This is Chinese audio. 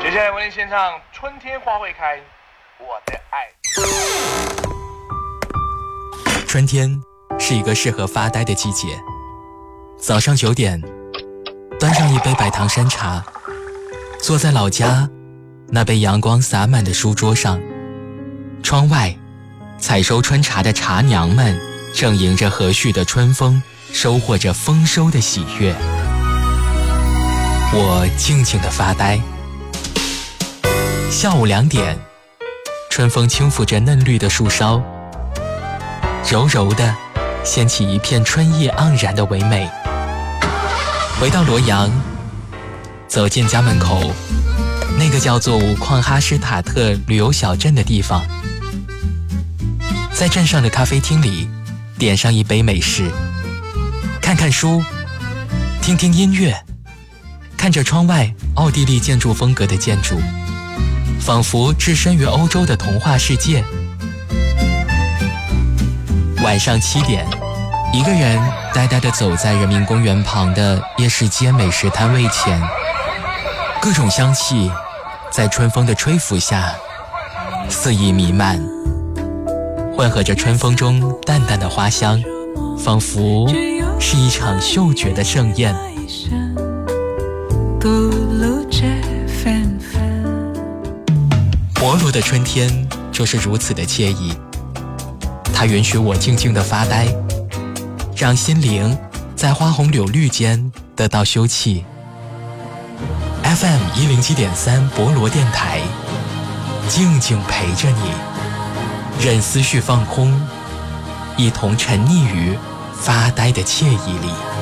接下来为您献唱《春天花会开》，我的爱。 春天是一个适合发呆的季节。早上9点，端上一杯白糖山茶，坐在老家那被阳光洒满的书桌上，窗外采收春茶的茶娘们正迎着和煦的春风，收获着丰收的喜悦。我静静地发呆。下午2点，春风轻抚着嫩绿的树梢，柔柔地掀起一片春意盎然的唯美。回到罗阳，走进家门口那个叫做五矿哈施塔特旅游小镇的地方，在镇上的咖啡厅里点上一杯美式，看看书，听听音乐，看着窗外奥地利建筑风格的建筑，仿佛置身于欧洲的童话世界。晚上7点，一个人呆呆地走在人民公园旁的夜市街美食摊位前，各种香气在春风的吹拂下肆意弥漫，混合着春风中淡淡的花香，仿佛是一场嗅觉的盛宴。摩罗的春天就是如此的惬意，它允许我静静地发呆，让心灵在花红柳绿间得到休憩。FM 107.3博罗电台，静静陪着你，任思绪放空，一同沉溺于发呆的惬意里。